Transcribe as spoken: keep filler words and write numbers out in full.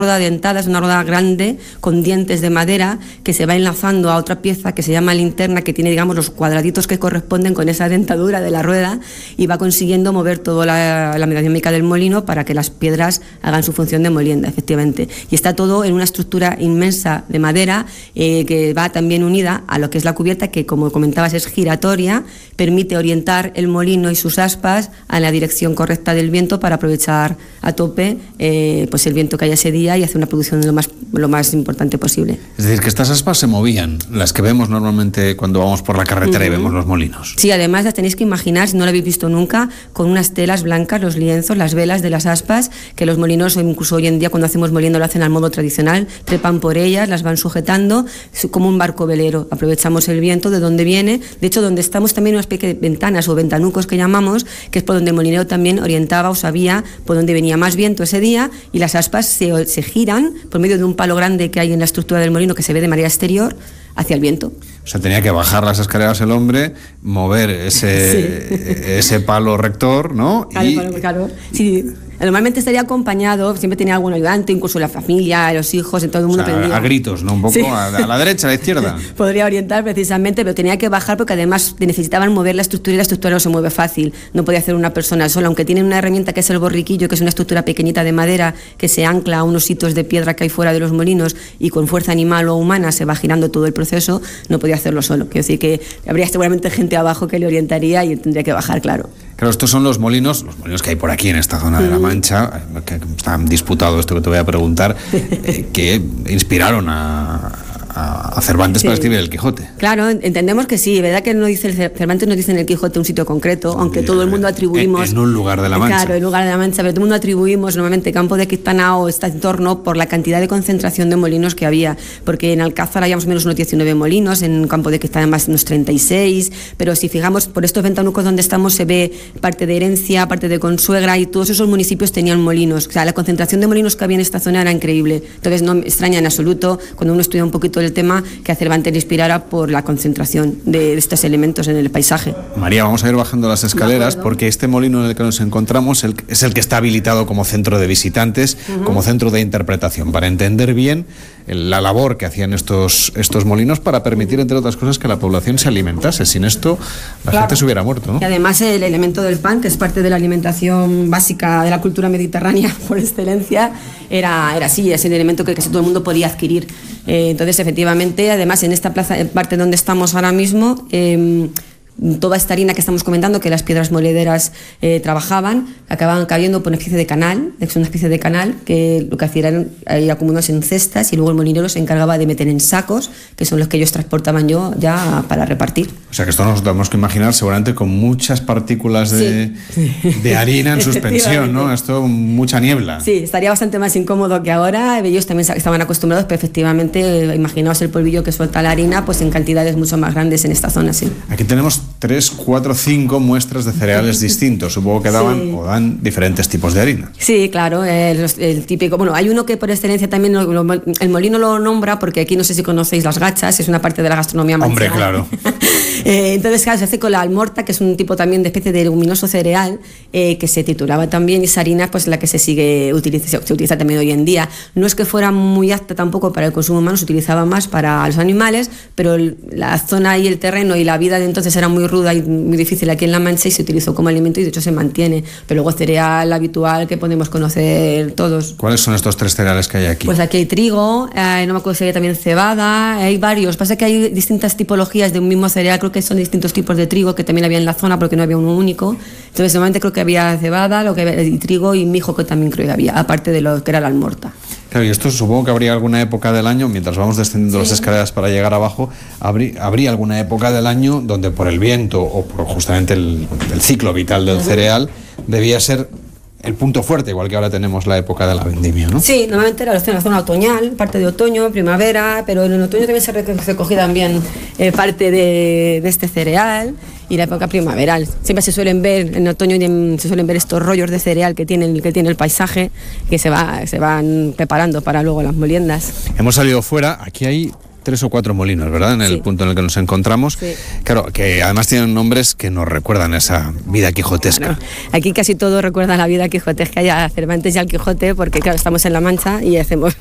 rueda dentada, es una rueda grande con dientes de madera que se va enlazando a otra pieza que se llama linterna, que tiene, digamos, los cuadraditos que corresponden con esa dentadura de la rueda, y va consiguiendo mover toda la, la mecánica del molino para que las piedras hagan su función de molienda, efectivamente. Y está todo en una estructura inmensa de madera eh, que va también unida a lo que es la cubierta, que, como comentabas, es giratoria, permite orientar el molino y sus aspas a la dirección correcta del viento para aprovechar a tope eh, pues el viento que haya ese día y hacer una producción lo más, lo más importante posible. Es decir, que estas aspas se movían, las que vemos normalmente cuando vamos por la carretera uh-huh. y vemos los molinos. Sí, además las tenéis que imaginar, si no lo habéis visto nunca, con unas telas blancas, los lienzos, las velas de las aspas, que los molinos, incluso hoy en día cuando hacemos moliendo, lo hacen al modo tradicional, trepan por ellas, las van sujetando, como un barco velero. Aprovechamos el viento de donde viene. De hecho, donde estamos también unas pequeñas ventanas o ventanucos que llamamos, que es por donde el molinero también orientaba o sabía por dónde venía más viento ese día, y las aspas se, se giran por medio de un palo grande que hay en la estructura del molino que se ve de manera exterior hacia el viento. O sea, tenía que bajar las escaleras el hombre, mover ese, sí. ese palo rector, ¿no? Claro, y... claro, claro. Sí. Normalmente estaría acompañado, siempre tenía algún ayudante, incluso la familia, los hijos, todo el mundo. O sea, tendría. A gritos, ¿no? Un poco sí. a, a la derecha, a la izquierda. Podría orientar precisamente, pero tenía que bajar porque además necesitaban mover la estructura y la estructura no se mueve fácil. No podía hacer una persona sola, aunque tienen una herramienta que es el borriquillo, que es una estructura pequeñita de madera que se ancla a unos hitos de piedra que hay fuera de los molinos y con fuerza animal o humana se va girando todo el proceso, no podía hacerlo solo. Quiero decir que habría seguramente gente abajo que le orientaría y tendría que bajar, claro. Claro, estos son los molinos, los molinos que hay por aquí en esta zona de La Mancha, que están disputados, esto que te voy a preguntar, eh, que inspiraron a, a Cervantes sí. para escribir el Quijote. Claro, entendemos que sí, verdad que no dice el Cervantes no dice en el Quijote un sitio concreto, aunque sí, todo el mundo atribuimos... En, en un lugar de La Mancha. Claro, en un lugar de La Mancha, pero todo el mundo atribuimos normalmente Campo de Quintanao, este entorno, por la cantidad de concentración de molinos que había, porque en Alcázar había más o menos unos diecinueve molinos, en Campo de Quintanao más unos treinta y seis, pero si fijamos, por estos ventanucos donde estamos se ve parte de Herencia, parte de Consuegra, y todos esos municipios tenían molinos. O sea, la concentración de molinos que había en esta zona era increíble. Entonces no me extraña en absoluto, cuando uno estudia un poquito el tema, que a Cervantes le inspirara por la concentración de estos elementos en el paisaje. María, vamos a ir bajando las escaleras porque este molino en el que nos encontramos el, es el que está habilitado como centro de visitantes, uh-huh. como centro de interpretación, para entender bien la labor que hacían estos, estos molinos para permitir, entre otras cosas, que la población se alimentase. Sin esto, la claro. gente se hubiera muerto, ¿no? Y además el elemento del pan, que es parte de la alimentación básica de la cultura mediterránea por excelencia, era, era así, es el elemento que casi todo el mundo podía adquirir. Eh, entonces, efectivamente, además en esta plaza, en parte donde estamos ahora mismo, eh, toda esta harina que estamos comentando, que las piedras molederas eh, trabajaban, acababan cayendo por una especie de canal, es una especie de canal que lo que hacían era ir acumulándose en cestas, y luego el molinero se encargaba de meter en sacos, que son los que ellos transportaban yo ya para repartir. O sea que esto nos tenemos que imaginar seguramente con muchas partículas de, sí. de harina en suspensión, ¿no? Esto, mucha niebla. Sí, estaría bastante más incómodo que ahora. Ellos también estaban acostumbrados, pero efectivamente, imaginaos el polvillo que suelta la harina, pues en cantidades mucho más grandes en esta zona, sí. Aquí tenemos tres, cuatro, cinco muestras de cereales distintos. Supongo que daban sí. o dan diferentes tipos de harina. Sí, claro, el, el típico. Bueno, hay uno que por excelencia también lo, lo, el molino lo nombra porque aquí no sé si conocéis las gachas, es una parte de la gastronomía manchega. Hombre, claro. eh, entonces, claro, se hace con la almorta, que es un tipo también de especie de leguminoso cereal eh, que se titulaba también, y esa harina pues la que se sigue utiliza, se utiliza también hoy en día. No es que fuera muy apta tampoco para el consumo humano, se utilizaba más para los animales, pero el, la zona y el terreno y la vida de entonces era muy ruda y muy difícil aquí en La Mancha, y se utilizó como alimento y de hecho se mantiene. Pero luego cereal habitual que podemos conocer todos. ¿Cuáles son estos tres cereales que hay aquí? Pues aquí hay trigo, eh, no me acuerdo si hay también cebada, hay varios. Pasa que hay distintas tipologías de un mismo cereal, creo que son distintos tipos de trigo que también había en la zona porque no había uno único. Entonces normalmente creo que había cebada, lo que había, y trigo y mijo, que también creo que había, aparte de lo que era la almorta. Claro, y esto supongo que habría alguna época del año, mientras vamos descendiendo sí. las escaleras para llegar abajo, habría, habría alguna época del año donde por el viento o por justamente el, el ciclo vital del uh-huh. cereal debía ser el punto fuerte, igual que ahora tenemos la época de la vendimia, ¿no? Sí, normalmente era la zona otoñal, parte de otoño, primavera, pero en el otoño también se recogía también eh, parte de, de este cereal, y la época primaveral. Siempre se suelen ver, en otoño se suelen ver estos rollos de cereal que tiene, que tiene el paisaje, que se, va, se van preparando para luego las moliendas. Hemos salido fuera, aquí hay tres o cuatro molinos, ¿verdad? En el Sí. punto en el que nos encontramos. Sí. Claro, que además tienen nombres que nos recuerdan esa vida quijotesca. Claro. Aquí casi todo recuerda la vida quijotesca y a Cervantes y al Quijote, porque claro, estamos en La Mancha y hacemos